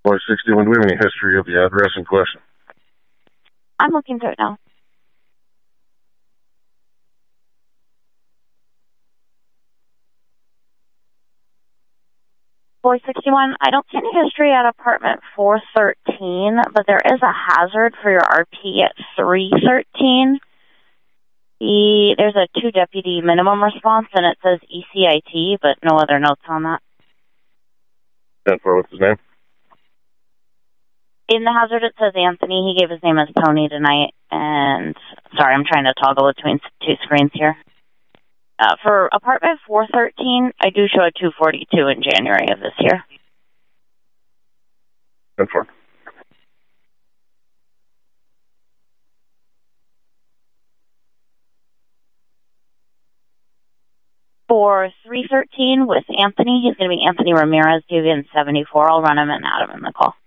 Boy 61, do we have any history of the address in question? I'm looking through it now. Boy 61, I don't see any history at apartment 413, but there is a hazard for your RP at 313. There's a 2-deputy minimum response, and it says ECIT, but no other notes on that. 10-4, what's his name? In the hazard, it says Anthony. He gave his name as Tony tonight, and sorry, I'm trying to toggle between two screens here. For apartment 413, I do show a 242 in January of this year. 10-4. For 313 with Anthony, he's going to be Anthony Ramirez, Dugan 74. I'll run him and add him in the call.